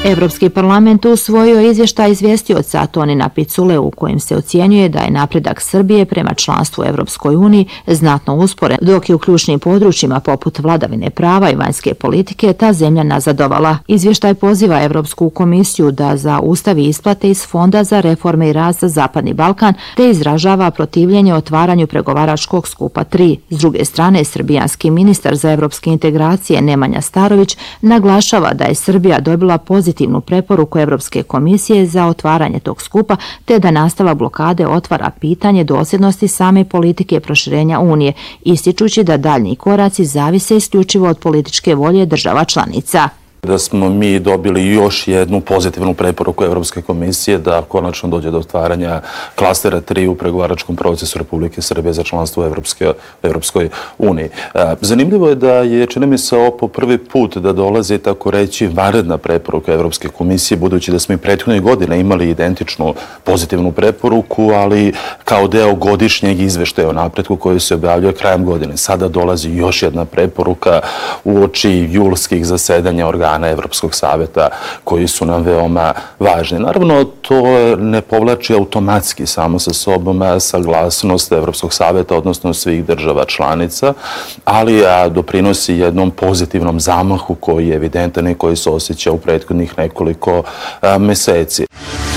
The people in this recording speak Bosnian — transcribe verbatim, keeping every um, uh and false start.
Evropski parlament usvojio izvještaj izvjestioca Tonina Picule u kojem se ocjenjuje da je napredak Srbije prema članstvu u Evropskoj uniji znatno usporen, dok je u ključnim područjima poput vladavine prava i vanjske politike ta zemlja nazadovala. Izvještaj poziva Evropsku komisiju da zaustavi isplate iz Fonda za reforme i rast za Zapadni Balkan te izražava protivljenje otvaranju pregovaračkog skupa tri. S druge strane, srbijanski ministar za evropske integracije Nemanja Starović naglašava da je Srbija dobila pozitivnu preporuku Evropske komisije za otvaranje tog skupa, te da nastava blokade otvara pitanje dosljednosti same politike proširenja Unije, ističući da daljnji koraci zavise isključivo od političke volje država članica. Da smo mi dobili još jednu pozitivnu preporuku Evropske komisije da konačno dođe do otvaranja klastera tri u pregovaračkom procesu Republike Srbije za članstvo u Evropskoj uniji. Zanimljivo je da je, čini mi se, ovo po prvi put da dolazi, tako reći, vanredna preporuka Evropske komisije, budući da smo i prethodne godine imali identičnu pozitivnu preporuku, ali kao deo godišnjeg izveštaja o napretku koji se objavljuje krajem godine. Sada dolazi još jedna preporuka uoči julskih zasedanja organa Evropskog savjeta koji su nam veoma važni. Naravno, to ne povlači automatski samo sa sobom saglasnost Evropskog savjeta, odnosno svih država članica, ali doprinosi jednom pozitivnom zamahu koji je evidentan i koji se osjeća u prethodnih nekoliko meseci.